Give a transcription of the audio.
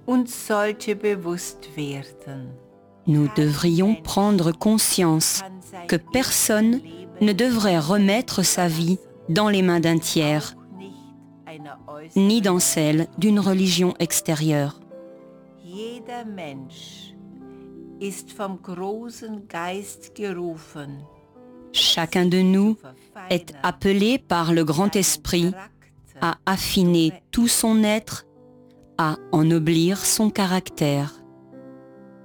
uns sollte bewusst werden. Nous devrions prendre conscience que personne ne devrait remettre sa vie dans les mains d'un tiers, ni dans celle d'une religion extérieure. Jeder Mensch ist vom großen Geist gerufen. Chacun de nous est appelé par le grand esprit à affiner tout son être, à ennoblir son caractère.